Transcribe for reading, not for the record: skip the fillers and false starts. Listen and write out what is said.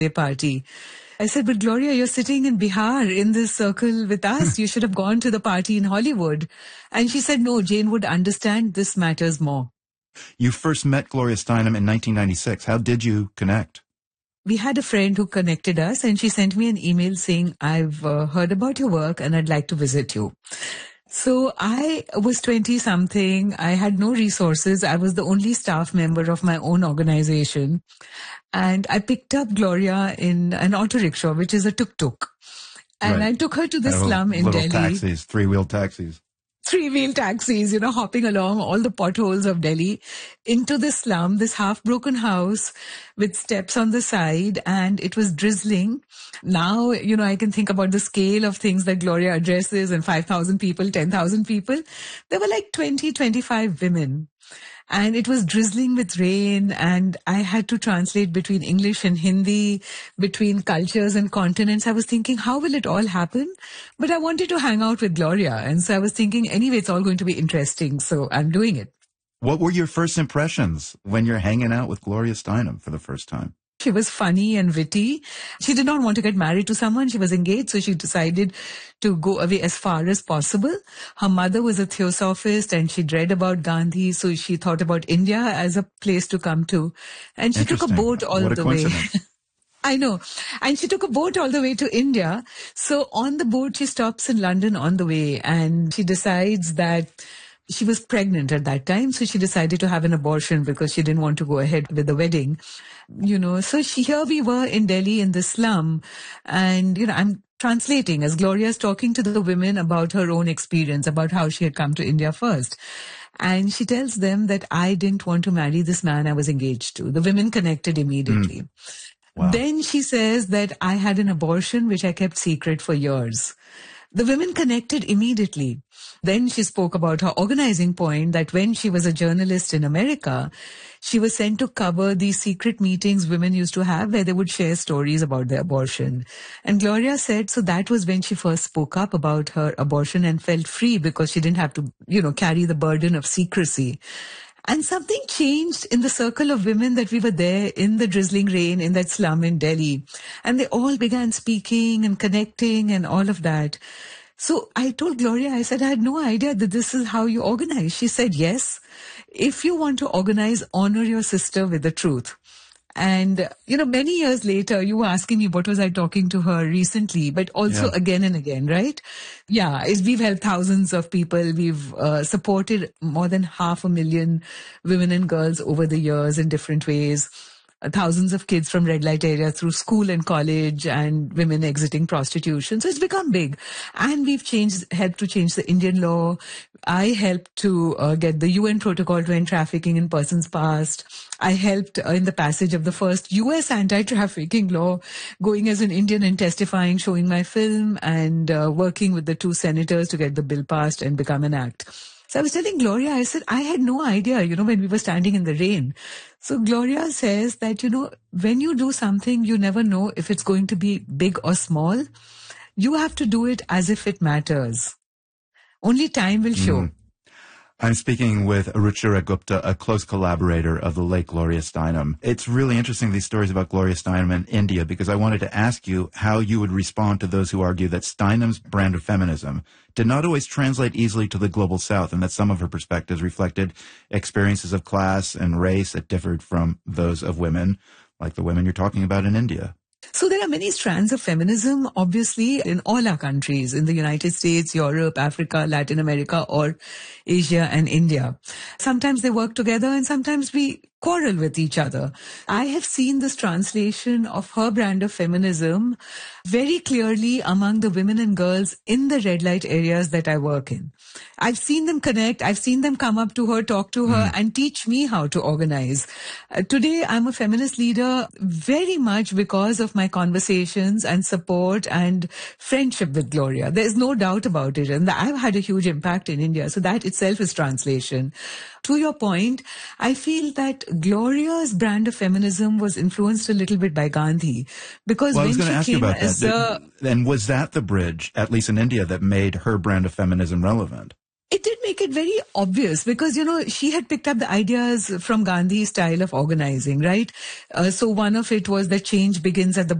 party. I said, but Gloria, you're sitting in Bihar in this circle with us. You should have gone to the party in Hollywood. And she said, no, Jane would understand this matters more. You first met Gloria Steinem in 1996. How did you connect? We had a friend who connected us, and she sent me an email saying, I've heard about your work and I'd like to visit you. So I was 20-something. I had no resources. I was the only staff member of my own organization. And I picked up Gloria in an auto rickshaw, which is a tuk-tuk. And Right. I took her to the slum in Delhi. Taxis, three-wheel taxis. Three-wheel taxis, hopping along all the potholes of Delhi into the slum, this half-broken house with steps on the side, and it was drizzling. Now, I can think about the scale of things that Gloria addresses, and 5,000 people, 10,000 people. There were like 20, 25 women. And it was drizzling with rain, and I had to translate between English and Hindi, between cultures and continents. I was thinking, how will it all happen? But I wanted to hang out with Gloria. And so I was thinking, anyway, it's all going to be interesting. So I'm doing it. What were your first impressions when you're hanging out with Gloria Steinem for the first time? She was funny and witty. She did not want to get married to someone. She was engaged, so she decided to go away as far as possible. Her mother was a theosophist, and she'd read about Gandhi, so she thought about India as a place to come to. And she took a boat all the way. I know. And she took a boat all the way to India. So on the boat, she stops in London on the way, and she decides that she was pregnant at that time, so she decided to have an abortion because she didn't want to go ahead with the wedding. So here we were in Delhi in the slum, and, I'm translating as Gloria's talking to the women about her own experience, about how she had come to India first. And she tells them that I didn't want to marry this man I was engaged to. The women connected immediately. Wow. Then she says that I had an abortion which I kept secret for years. The women connected immediately. Then she spoke about her organizing point that when she was a journalist in America, she was sent to cover these secret meetings women used to have where they would share stories about their abortion. And Gloria said, so that was when she first spoke up about her abortion and felt free because she didn't have to, carry the burden of secrecy. And something changed in the circle of women that we were there in the drizzling rain in that slum in Delhi. And they all began speaking and connecting and all of that. So I told Gloria, I said, I had no idea that this is how you organize. She said, yes, if you want to organize, honor your sister with the truth. And, many years later, you were asking me what was I talking to her recently, but also again and again, right? Yeah, we've helped thousands of people. We've supported more than 500,000 women and girls over the years in different ways. Thousands of kids from red light areas through school and college, and women exiting prostitution. So it's become big. And we've helped to change the Indian law. I helped to get the UN protocol to end trafficking in persons past. I helped in the passage of the first US anti-trafficking law, going as an Indian and testifying, showing my film, and working with the 2 senators to get the bill passed and become an act. So I was telling Gloria, I said, I had no idea, when we were standing in the rain. So Gloria says that, when you do something, you never know if it's going to be big or small. You have to do it as if it matters. Only time will show. I'm speaking with Ruchira Gupta, a close collaborator of the late Gloria Steinem. It's really interesting, these stories about Gloria Steinem in India, because I wanted to ask you how you would respond to those who argue that Steinem's brand of feminism did not always translate easily to the global south, and that some of her perspectives reflected experiences of class and race that differed from those of women, like the women you're talking about in India. So there are many strands of feminism, obviously, in all our countries, in the United States, Europe, Africa, Latin America, or Asia and India. Sometimes they work together and sometimes we quarrel with each other. I have seen this translation of her brand of feminism very clearly among the women and girls in the red light areas that I work in. I've seen them connect. I've seen them come up to her, talk to her, and teach me how to organize. Today, I'm a feminist leader very much because of my conversations and support and friendship with Gloria. There's no doubt about it. And I've had a huge impact in India. So that itself is translation. To your point, I feel that Gloria's brand of feminism was influenced a little bit by Gandhi. Because well, when I was going to ask you about that. And was that the bridge, at least in India, that made her brand of feminism relevant? It did make it very obvious because, she had picked up the ideas from Gandhi's style of organizing, right? So one of it was that change begins at the